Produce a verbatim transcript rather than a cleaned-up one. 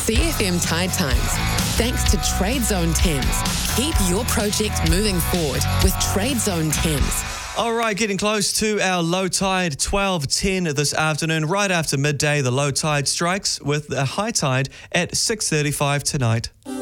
C F M Tide Times. Thanks to Trade Zone Thames. Keep your project moving forward with Trade Zone Thames. All right, getting close to our low tide, twelve ten this afternoon. Right after midday, the low tide strikes with a high tide at six thirty-five tonight.